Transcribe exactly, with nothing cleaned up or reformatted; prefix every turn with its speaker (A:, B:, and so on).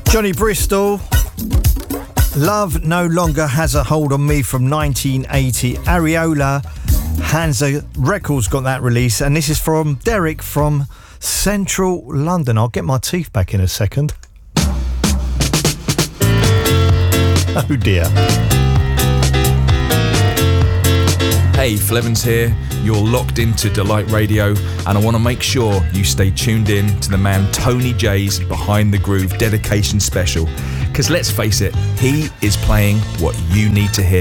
A: Johnny Bristol, Love No Longer Has a Hold on Me from nineteen eighty. Areola Hansa Records got that release, and this is from Derek from Central London. I'll get my teeth back in a second. Oh dear.
B: Hey, Flevens here. You're locked into Delight Radio, and I want to make sure you stay tuned in to the man Tony J's Behind the Groove dedication special. Because let's face it, he is playing what you need to hear.